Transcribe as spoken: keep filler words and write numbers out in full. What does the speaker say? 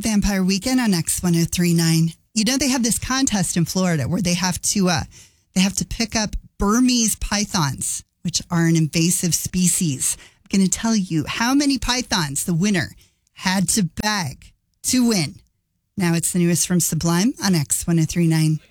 Vampire Weekend on X one oh three point nine. You know, they have this contest in Florida where they have to uh, they have to pick up Burmese pythons, which are an invasive species. I'm going to tell you how many pythons the winner had to bag to win. Now it's the newest from Sublime on X one oh three point nine.